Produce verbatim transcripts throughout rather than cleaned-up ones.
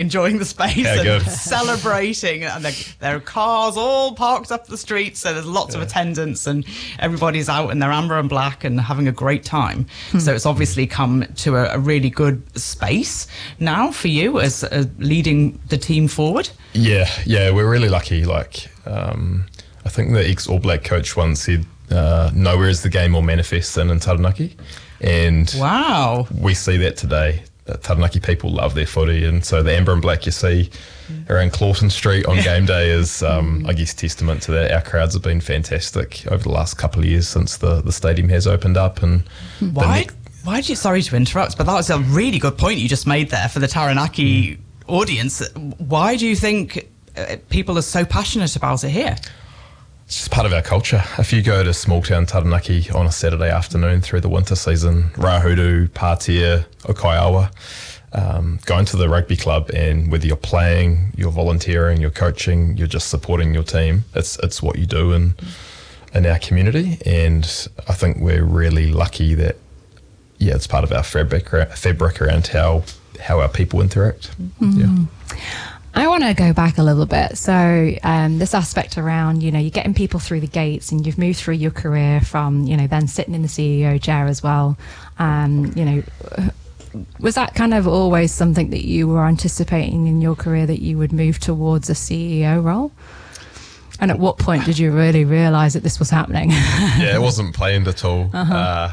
enjoying the space yeah, and good. celebrating. And there, there are cars all parked up the street, so there's lots yeah. of attendance, and everybody's out in their amber and black and having a great time. Hmm. So it's obviously come to a, a really good space now for you as uh, leading the team forward. Yeah, yeah, we're really lucky. Like, um, I think the ex-All Black coach once said, uh, nowhere is the game more manifest than in Taranaki. And wow, we see that today. The Taranaki people love their footy, and so the amber and black you see around Clawton Street on game day is, um, I guess, testament to that. Our crowds have been fantastic over the last couple of years since the, the stadium has opened up. And why? Why did you? Sorry to interrupt, but that was a really good point you just made there for the Taranaki mm. audience. Why do you think uh, people are so passionate about it here? It's just part of our culture. If you go to small town Taranaki on a Saturday afternoon through the winter season, Rahudu, Patea, Okaiawa, um, going to the rugby club, and whether you're playing, you're volunteering, you're coaching, you're just supporting your team, it's it's what you do in, in our community. And I think we're really lucky that, yeah, it's part of our fabric, fabric around how, how our people interact. Mm. Yeah. I want to go back a little bit. So um, this aspect around, you know, you're getting people through the gates, and you've moved through your career from, you know, then sitting in the C E O chair as well. Um, you know, was that kind of always something that you were anticipating in your career, that you would move towards a C E O role? And at what point did you really realise that this was happening? Yeah, it wasn't planned at all. Uh-huh. Uh,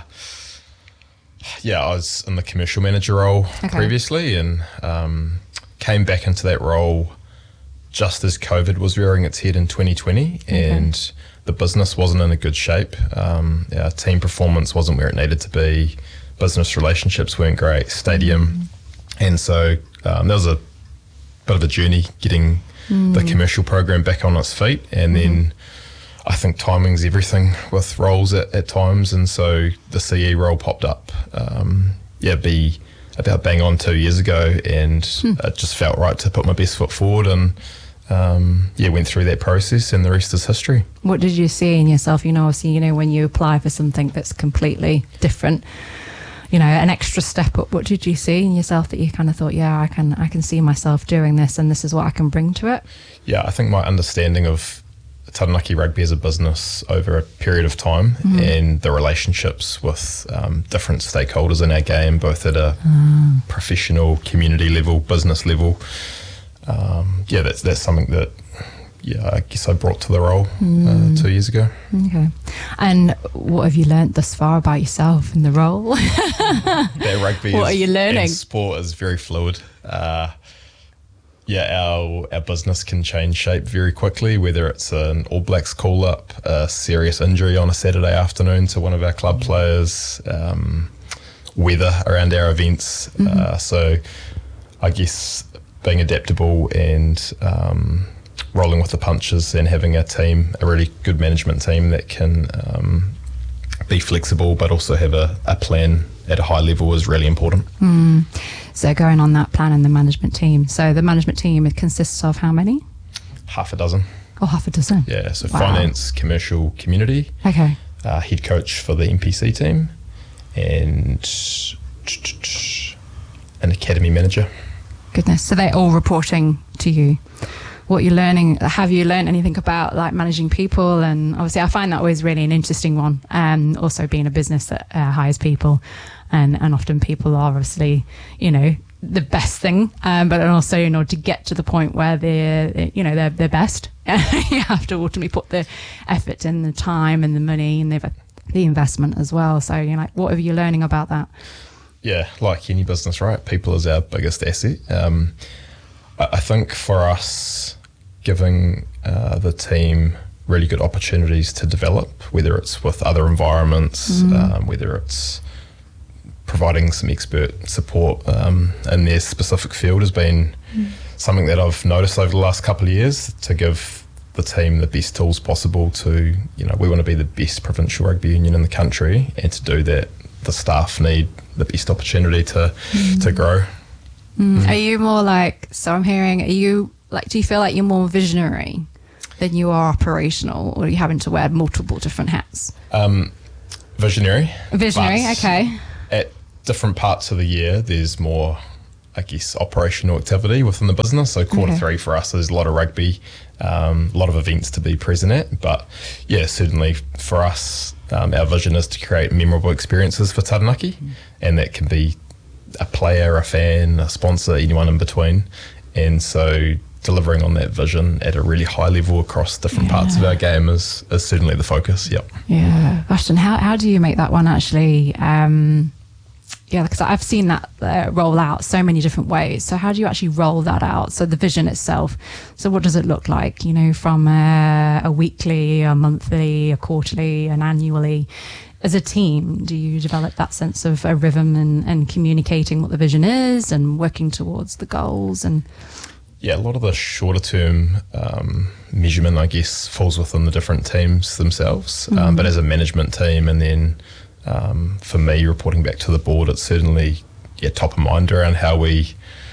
yeah, I was in the commercial manager role okay. previously, and um, came back into that role just as COVID was rearing its head in twenty twenty, okay. and the business wasn't in a good shape. Um, our team performance wasn't where it needed to be. Business relationships weren't great. Stadium, mm-hmm. and so um, there was a bit of a journey getting mm. the commercial program back on its feet, and mm-hmm. then I think timing's everything with roles at, at times, and so the C E role popped up. Um, yeah, be. about bang on two years ago, and hmm. it just felt right to put my best foot forward, and um, yeah, went through that process, and the rest is history. What did you see in yourself? You know, obviously, you know, when you apply for something that's completely different, you know, an extra step up, what did you see in yourself that you kind of thought, yeah, I can, I can see myself doing this, and this is what I can bring to it? Yeah, I think my understanding of Taranaki Rugby as a business over a period of time, mm-hmm. and the relationships with um, different stakeholders in our game, both at a mm. professional, community level, business level. Um, yeah, that's that's something that, yeah, I guess I brought to the role mm. uh, two years ago. Okay. And what have you learnt thus far about yourself in the role? That rugby what is, are you learning? And sport is very fluid. Uh, Yeah, our our business can change shape very quickly, whether it's an All Blacks call-up, a serious injury on a Saturday afternoon to one of our club players, um, weather around our events. Mm-hmm. Uh, so I guess being adaptable and um, rolling with the punches, and having a team, a really good management team that can um, be flexible but also have a, a plan at a high level is really important. Mm. So going on that plan and the management team. So the management team, it consists of how many? Half a dozen. Oh, half a dozen. Yeah, so wow. finance, commercial, community. Okay. Uh, head coach for the N P C team, and an academy manager. Goodness. So they're all reporting to you. What you're learning, have you learned anything about like managing people? And obviously I find that always really an interesting one. Um, also being a business that uh, hires people, and, and often people are obviously, you know, the best thing, um, but also, you know, to get to the point where they're, you know, they're, they're best, you have to ultimately put the effort and the time and the money and the, the investment as well. So, you know, like, what are you learning about that? Yeah, like any business, right? People is our biggest asset. Um, I, I think for us, giving uh, the team really good opportunities to develop, whether it's with other environments, mm. um, whether it's providing some expert support um, in their specific field, has been mm. something that I've noticed over the last couple of years, to give the team the best tools possible to, you know, we want to be the best provincial rugby union in the country, and to do that, the staff need the best opportunity to mm. to grow. Mm. Mm. Are you more like, so I'm hearing, are you like, do you feel like you're more visionary than you are operational, or are you having to wear multiple different hats? Um, visionary. Visionary, okay. At different parts of the year, there's more I guess, operational activity within the business. So quarter Okay. three for us is a lot of rugby, um, a lot of events to be present at. But yeah, certainly for us, um, our vision is to create memorable experiences for Taranaki, mm. and that can be a player, a fan, a sponsor, anyone in between. And so delivering on that vision at a really high level across different yeah. parts of our game is, is certainly the focus. Yep. Yeah. Gosh, and how, how do you make that one actually... Um Yeah, because I've seen that uh, roll out so many different ways. So how do you actually roll that out? So the vision itself. So what does it look like, you know, from a, a weekly, a monthly, a quarterly, an annually? As a team, do you develop that sense of a rhythm and, and communicating what the vision is and working towards the goals? And yeah, a lot of the shorter term um, measurement, I guess, falls within the different teams themselves. Mm-hmm. Um, but as a management team, and then Um, for me, reporting back to the board, it's certainly yeah, top of mind around how we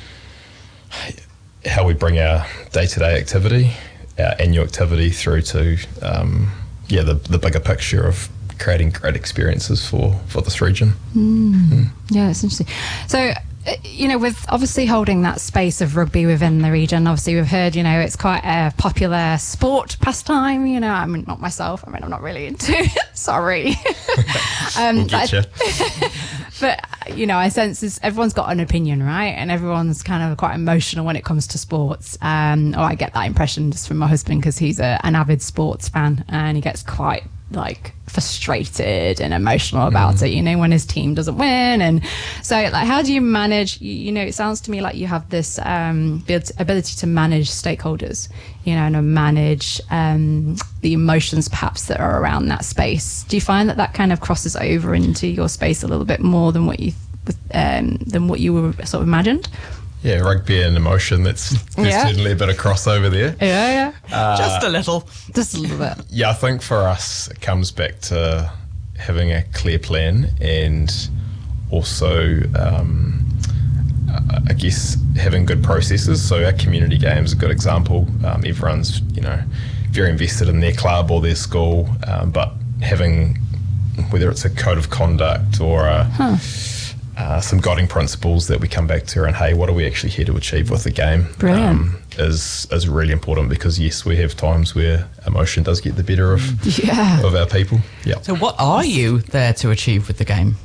how we bring our day-to-day activity, our annual activity through to um, yeah the the bigger picture of creating great experiences for, for this region. Mm. Mm. Yeah, it's interesting. So, you know, with obviously holding that space of rugby within the region, obviously we've heard, you know, it's quite a popular sport pastime, you know, I mean, not myself, I mean, I'm not really into it, sorry. um, we'll get you. But, you know, I sense this, everyone's got an opinion, right? And everyone's kind of quite emotional when it comes to sports. Um, or I get that impression just from my husband because he's a, an avid sports fan and he gets quite like frustrated and emotional about mm. it, you know, when his team doesn't win. And so like how do you manage, you, you know, it sounds to me like you have this um ability to manage stakeholders, you know, and to manage um the emotions perhaps that are around that space. Do you find that that kind of crosses over into your space a little bit more than what you um than what you were sort of imagined? Yeah, rugby and emotion, that's there's yeah. certainly a bit of crossover there. Yeah, yeah. Uh, Just a little. Just a little bit. Yeah, I think for us, it comes back to having a clear plan and also, um, I guess, having good processes. So our community game is a good example. Um, everyone's, you know, very invested in their club or their school, um, but having, whether it's a code of conduct or a... Huh. Uh, some guiding principles that we come back to around, hey, what are we actually here to achieve with the game? Brilliant. Um, is is really important because, yes, we have times where emotion does get the better of yeah. of our people. Yeah. So what are you there to achieve with the game?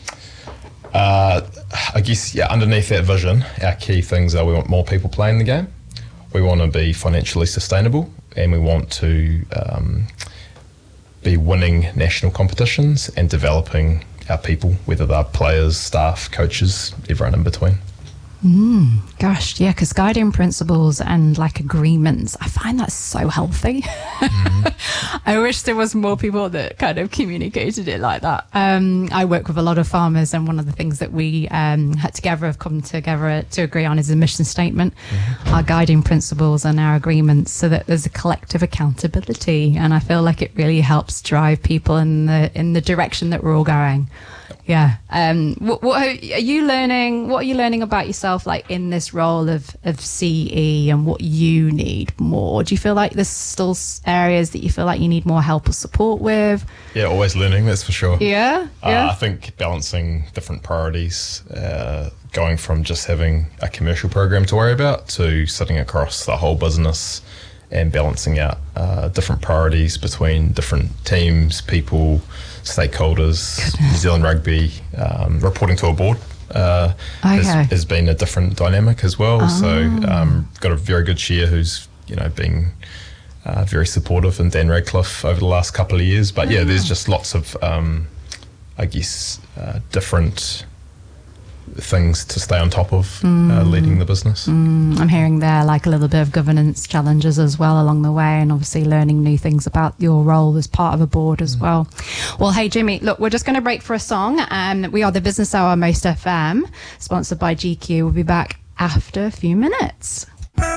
Uh, I guess, yeah, underneath that vision, our key things are we want more people playing the game, we want to be financially sustainable, and we want to um, be winning national competitions and developing our people, whether they're players, staff, coaches, everyone in between. Mm, gosh, yeah, because guiding principles and like agreements, I find that so healthy. Mm-hmm. I wish there was more people that kind of communicated it like that. Um, I work with a lot of farmers, and one of the things that we um, had together have come together to agree on is a mission statement, mm-hmm. our guiding principles and our agreements, so that there's a collective accountability. And I feel like it really helps drive people in the in the direction that we're all going. Yeah. Um, what, what are you learning? What are you learning about yourself, like in this role of, of C E, and what you need more? Do you feel like there's still areas that you feel like you need more help or support with? Yeah, always learning, that's for sure. Yeah. Uh, yeah. I think balancing different priorities, uh, going from just having a commercial program to worry about to sitting across the whole business and balancing out uh, different priorities between different teams, people, stakeholders. Goodness. New Zealand Rugby, um, reporting to a board uh, okay. has, has been a different dynamic as well. Oh. So um, got a very good chair who's, you know, been uh, very supportive, and Dan Radcliffe over the last couple of years. But yeah, yeah there's just lots of, um, I guess, uh, different things to stay on top of mm. uh, leading the business. Mm. I'm hearing there like a little bit of governance challenges as well along the way, and obviously learning new things about your role as part of a board as mm. well. Well, hey Jimmy, look, we're just going to break for a song. Um, we are the Business Hour Most F M, sponsored by G Q. We'll be back after a few minutes.